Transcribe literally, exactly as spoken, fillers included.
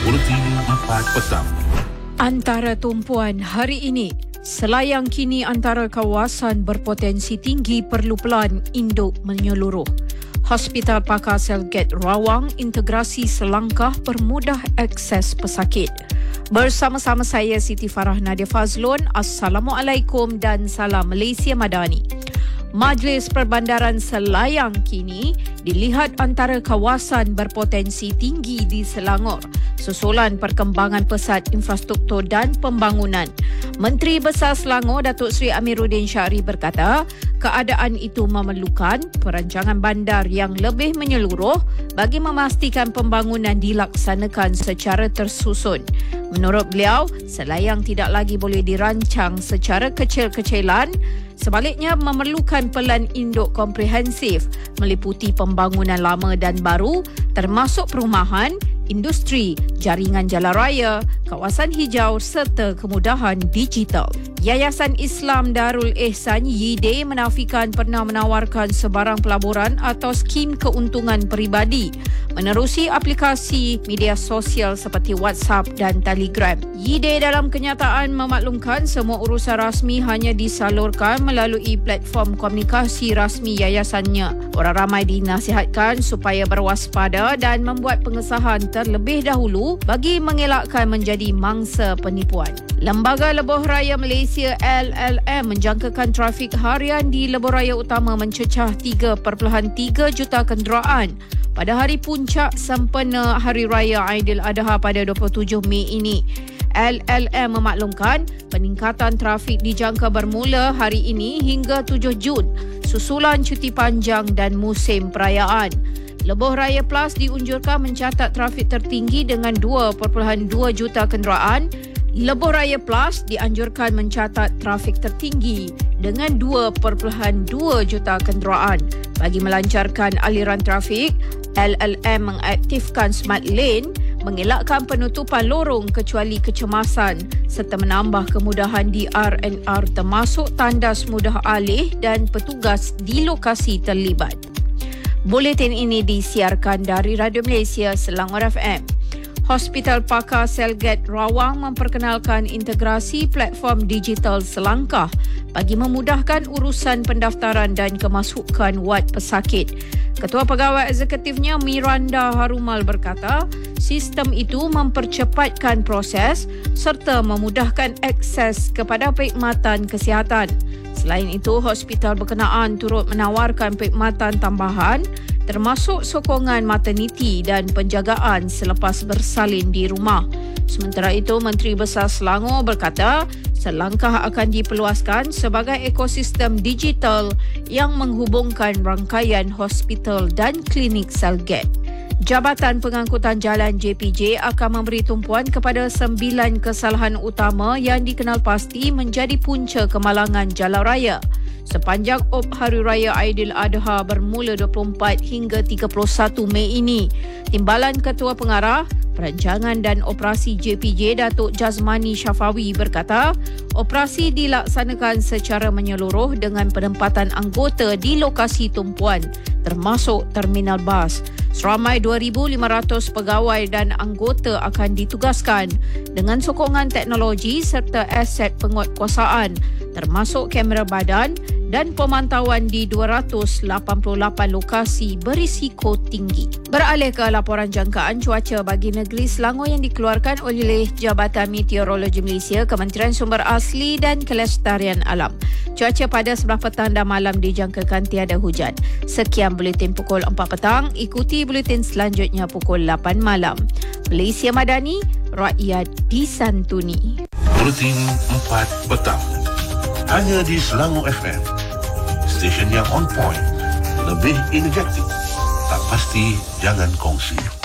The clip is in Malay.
Buletin empat petang. Antara tumpuan hari ini, selayang kini antara kawasan berpotensi tinggi perlu pelan induk menyeluruh. Hospital Pakar Selgate Rawang integrasi selangkah permudah akses pesakit. Bersama-sama saya Siti Farah Nadia Fazlun. Assalamualaikum dan salam Malaysia Madani. Majlis Perbandaran Selayang kini dilihat antara kawasan berpotensi tinggi di Selangor susulan perkembangan pesat infrastruktur dan pembangunan. Menteri Besar Selangor Datuk Seri Amiruddin Syari berkata, keadaan itu memerlukan perancangan bandar yang lebih menyeluruh bagi memastikan pembangunan dilaksanakan secara tersusun. Menurut beliau, selayang tidak lagi boleh dirancang secara kecil-kecilan. Sebaliknya, memerlukan pelan induk komprehensif meliputi pembangunan lama dan baru termasuk perumahan, industri, jaringan jalan raya, kawasan hijau serta kemudahan digital. Yayasan Islam Darul Ihsan Y I D E menafikan pernah menawarkan sebarang pelaburan atau skim keuntungan peribadi menerusi aplikasi media sosial seperti WhatsApp dan Telegram. Y I D E dalam kenyataan memaklumkan semua urusan rasmi hanya disalurkan melalui platform komunikasi rasmi yayasannya. Orang ramai dinasihatkan supaya berwaspada dan membuat pengesahan terlebih dahulu bagi mengelakkan menjadi mangsa penipuan. Lembaga Lebuh Raya Malaysia L L M menjangkakan trafik harian di lebuh raya utama mencecah tiga perpuluhan tiga juta kenderaan pada hari puncak sempena Hari Raya Aidiladha pada dua puluh tujuh Mei ini. L L M memaklumkan peningkatan trafik dijangka bermula hari ini hingga tujuh Jun susulan cuti panjang dan musim perayaan. Lebuh Raya Plus diunjurkan mencatat trafik tertinggi dengan dua perpuluhan dua juta kenderaan. Lebuh Raya Plus dianjurkan mencatat trafik tertinggi dengan dua perpuluhan dua juta kenderaan. Bagi melancarkan aliran trafik, L L M mengaktifkan Smart Lane, mengelakkan penutupan lorong kecuali kecemasan serta menambah kemudahan di R and R termasuk tandas mudah alih dan petugas di lokasi terlibat. Buletin ini disiarkan dari Radio Malaysia Selangor F M. Hospital Pakar Selgate Rawang memperkenalkan integrasi platform digital selangkah bagi memudahkan urusan pendaftaran dan kemasukan wad pesakit. Ketua Pegawai Eksekutifnya Miranda Harumal berkata, sistem itu mempercepatkan proses serta memudahkan akses kepada perkhidmatan kesihatan. Selain itu, hospital berkenaan turut menawarkan perkhidmatan tambahan termasuk sokongan materniti dan penjagaan selepas bersalin di rumah. Sementara itu, Menteri Besar Selangor berkata, selangkah akan diperluaskan sebagai ekosistem digital yang menghubungkan rangkaian hospital dan klinik Selgate. Jabatan Pengangkutan Jalan J P J akan memberi tumpuan kepada sembilan kesalahan utama yang dikenal pasti menjadi punca kemalangan jalan raya sepanjang Op Hari Raya Aidiladha bermula dua puluh empat hingga tiga puluh satu Mei ini. Timbalan Ketua Pengarah Perancangan dan Operasi J P J Datuk Jazmani Syafawi berkata, operasi dilaksanakan secara menyeluruh dengan penempatan anggota di lokasi tumpuan termasuk terminal bas. Seramai dua ribu lima ratus pegawai dan anggota akan ditugaskan dengan sokongan teknologi serta aset penguatkuasaan termasuk kamera badan dan pemantauan di dua ratus lapan puluh lapan lokasi berisiko tinggi. Beralih ke laporan jangkaan cuaca bagi negeri Selangor yang dikeluarkan oleh Jabatan Meteorologi Malaysia, Kementerian Sumber Asli dan Kelestarian Alam. Cuaca pada sebelah petang dan malam dijangkakan tiada hujan. Sekian buletin pukul empat petang, ikuti buletin selanjutnya pukul lapan malam. Malaysia Madani, rakyat disantuni. Buletin empat petang. Hanya di Selangor F M. Stesen yang on point, lebih energetik. Tak pasti jangan kongsi.